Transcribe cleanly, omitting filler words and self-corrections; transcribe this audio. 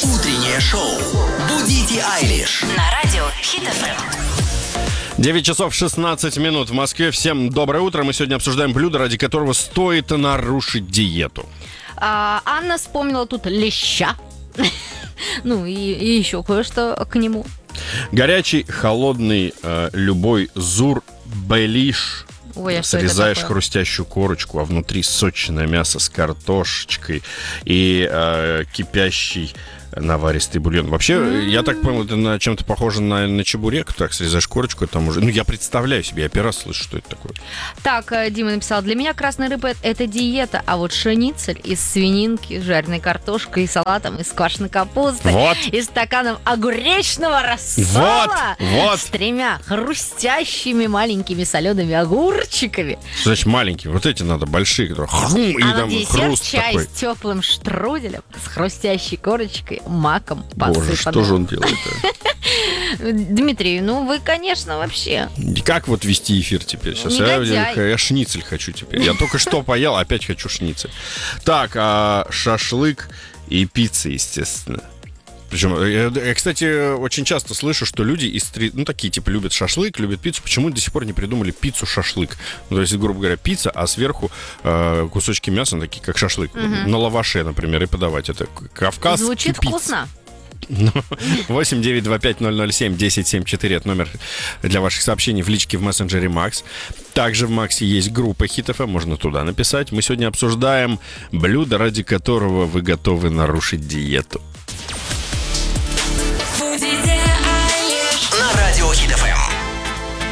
Утреннее шоу «Будите Айлиш» На радио Хит ФМ. 9 часов 16 минут в Москве. Всем доброе утро. Мы сегодня обсуждаем блюдо, ради которого стоит нарушить диету. Анна вспомнила тут леща. Ну и еще кое-что к нему. Горячий, холодный, любой зур-белиш. Ой, а что это Срезаешь такое? хрустящую корочку, а внутри сочное мясо с картошечкой и кипящий наваристый бульон. Вообще, я так понял, это на чем-то похоже на чебурек. Так, срезаешь корочку, там уже... Ну, я представляю себе, я первый раз слышу, что это такое. Так, Дима написал, для меня красная рыба – это диета, а вот шницель из свининки, жареной картошкой и салатом, из квашеной капусты, Вот. и стаканом огуречного рассола Вот. с 3 хрустящими маленькими солеными огурчиками. Что значит маленькие? Вот эти надо, большие, которые хрум, и А на там десерт хруст чай такой. с теплым штруделем, с хрустящей корочкой, маком Боже, посыпанным. что же он делает? Дмитрий, ну вы, конечно, вообще... Как вот вести эфир теперь сейчас? Негодяй. Я шницель хочу теперь. Я только что поел, опять хочу шницель. Так, шашлык и пицца, естественно. Причем, я, кстати, очень часто слышу, что люди из такие, типа, любят шашлык, любят пиццу. Почему до сих пор не придумали пиццу-шашлык? Ну, то есть, грубо говоря, пицца, а сверху кусочки мяса, такие, как шашлык. На лаваше, например, и подавать. Это кавказский Звучит пицца. вкусно. 8-925-007-1074. Это номер для ваших сообщений в личке в мессенджере Макс. Также в Максе есть группа Хит ФМ, можно туда написать. Мы сегодня обсуждаем блюдо, ради которого вы готовы нарушить диету.